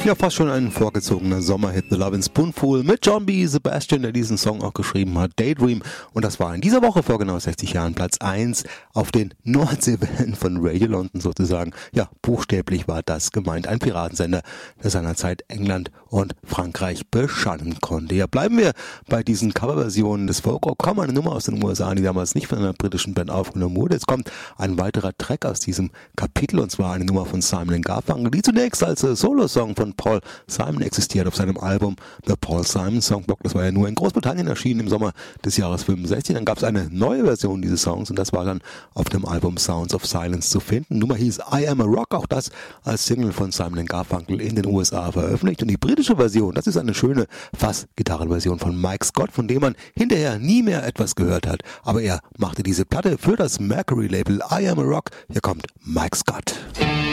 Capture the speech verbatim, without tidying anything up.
Ja, fast schon ein vorgezogener Sommerhit, The Lovin' Spoonful mit John B. Sebastian, der diesen Song auch geschrieben hat, Daydream. Und das war in dieser Woche vor genau sechzig Jahren Platz eins auf den Nordseewellen von Radio London sozusagen. Ja, buchstäblich war das gemeint. Ein Piratensender, der seinerzeit England und Frankreich beschannen konnte. Ja, bleiben wir bei diesen Coverversionen des Folkrock. Kaum eine Nummer aus den U S A, die damals nicht von einer britischen Band aufgenommen wurde. Jetzt kommt ein weiterer Track aus diesem Kapitel, und zwar eine Nummer von Simon and Garfunkel, die zunächst als Solo-Song von Paul Simon existiert auf seinem Album The Paul Simon Songbook. Das war ja nur in Großbritannien erschienen im Sommer des Jahres fünfundsechzig. Dann gab es eine neue Version dieses Songs und das war dann auf dem Album Sounds of Silence zu finden. Die Nummer hieß I Am a Rock, auch das als Single von Simon and Garfunkel in den U S A veröffentlicht. Und die britische Version, das ist eine schöne Fass-Gitarrenversion von Mike Scott, von dem man hinterher nie mehr etwas gehört hat. Aber er machte diese Platte für das Mercury-Label I Am a Rock. Hier kommt Mike Scott.